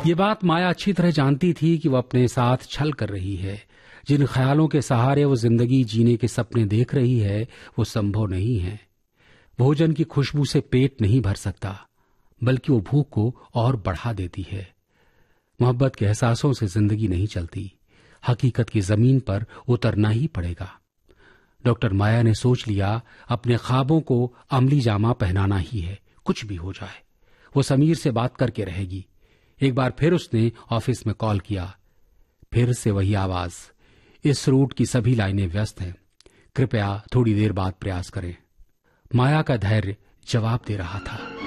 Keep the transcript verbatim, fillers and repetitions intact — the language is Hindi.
ये बात माया अच्छी तरह जानती थी कि वो अपने साथ छल कर रही है। जिन ख्यालों के सहारे वो जिंदगी जीने के सपने देख रही है वो संभव नहीं है। भोजन की खुशबू से पेट नहीं भर सकता, बल्कि वो भूख को और बढ़ा देती है। मोहब्बत के एहसासों से जिंदगी नहीं चलती, हकीकत की जमीन पर उतरना ही पड़ेगा। डॉक्टर माया ने सोच लिया अपने ख्वाबों को अमली जामा पहनाना ही है, कुछ भी हो जाए। वो समीर से बात करके रहेगी। एक बार फिर उसने ऑफिस में कॉल किया। फिर से वही आवाज, इस रूट की सभी लाइनें व्यस्त हैं, कृपया थोड़ी देर बाद प्रयास करें। माया का धैर्य जवाब दे रहा था।